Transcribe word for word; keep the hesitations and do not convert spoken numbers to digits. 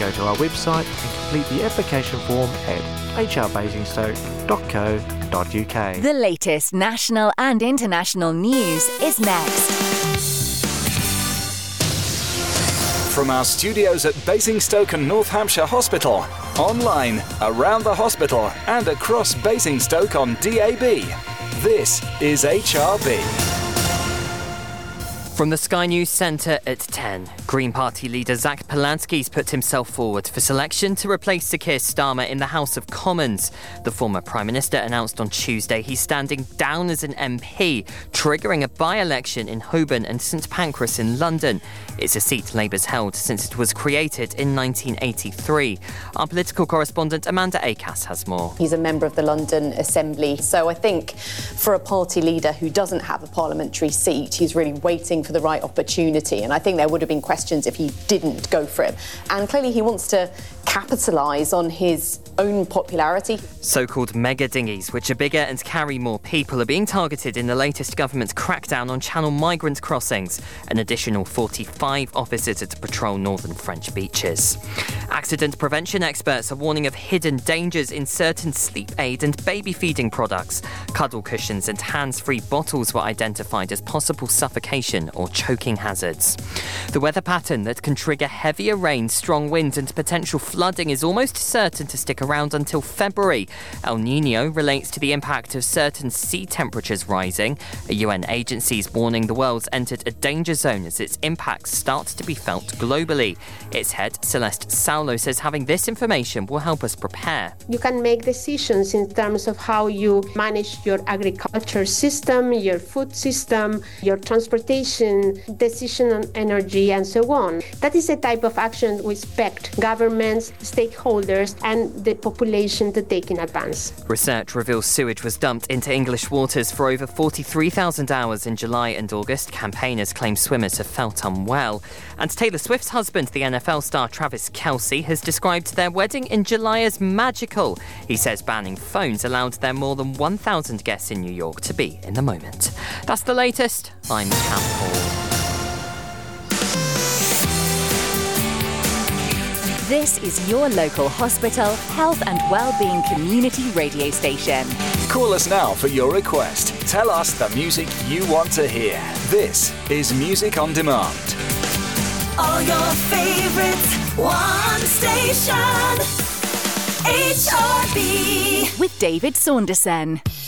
go to our website and complete the application form at h r basingstoke dot co dot u k. The latest national and international news is next. From our studios at Basingstoke and North Hampshire Hospital, online, around the hospital and across Basingstoke on D A B, this is H R B. From the Sky News Centre at ten, Green Party leader Zach Polanski's put himself forward for selection to replace Sir Keir Starmer in the House of Commons. The former Prime Minister announced on Tuesday he's standing down as an M P, triggering a by-election in Holborn and St Pancras in London. It's a seat Labour's held since it was created in nineteen eighty-three. Our political correspondent Amanda Acas has more. He's a member of the London Assembly, so I think for a party leader who doesn't have a parliamentary seat, he's really waiting for the right opportunity, and I think there would have been questions if he didn't go for it. And clearly he wants to capitalise on his own popularity. So-called mega dinghies, which are bigger and carry more people, are being targeted in the latest government crackdown on Channel migrant crossings. An additional forty-five officers are to patrol northern French beaches. Accident prevention experts are warning of hidden dangers in certain sleep aid and baby feeding products. Cuddle cushions and hands-free bottles were identified as possible suffocation or choking hazards. The weather pattern that can trigger heavier rain, strong winds and potential flooding is almost certain to stick around until February. El Niño relates to the impact of certain sea temperatures rising. A U N agency is warning the world's entered a danger zone as its impacts start to be felt globally. Its head, Celeste Saulo, says having this information will help us prepare. You can make decisions in terms of how you manage your agriculture system, your food system, your transportation, decision on energy and so on. That is the type of action we expect governments, stakeholders and the population to take in advance. Research reveals sewage was dumped into English waters for over forty-three thousand hours in July and August. Campaigners claim swimmers have felt unwell. And Taylor Swift's husband, the N F L star Travis Kelce, has described their wedding in July as magical. He says banning phones allowed their more than one thousand guests in New York to be in the moment. That's the latest. I'm Cam Hall. This is your local hospital, health and wellbeing community radio station. Call us now for your request. Tell us the music you want to hear. This is Music on Demand. All your favourites, one station. H R B. With David Saunderson.